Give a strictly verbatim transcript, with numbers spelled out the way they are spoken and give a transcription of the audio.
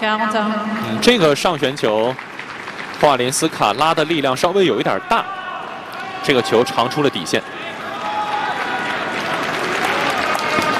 嗯，这个上旋球，华林斯卡拉的力量稍微有一点大，这个球长出了底线。